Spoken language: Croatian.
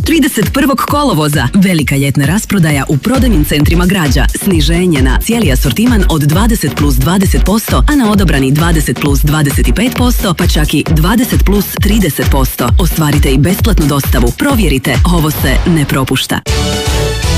31. kolovoza velika ljetna rasprodaja u prodajnim centrima Građa. Sniženje na cijeli asortiman od 20 plus 20%, a na odabrani 20 plus 25%, pa čak i 20 plus 30%. Ostvarite i besplatnu dostavu. Provjerite, ovo se ne propušta.